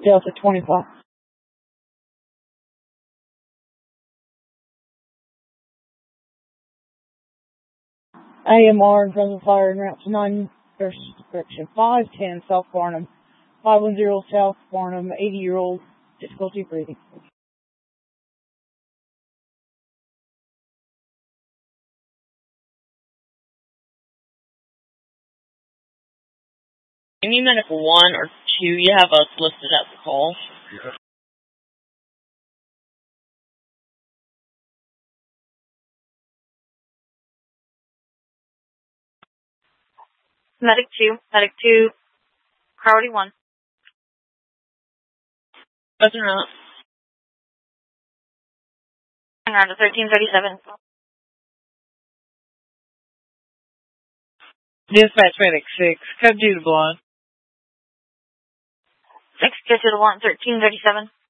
Delta 25. AMR in front of the fire in route to 510 South Barnum. 510 South Barnum, 80-year-old, difficulty breathing. Give me medical 1 or 2. You have us listed as a call. Yeah. Medic 2, priority 1. Doesn't know. Around to 1337. Dispatch medic 6, code 2 to Blonde. 6, get to the 1, 1337.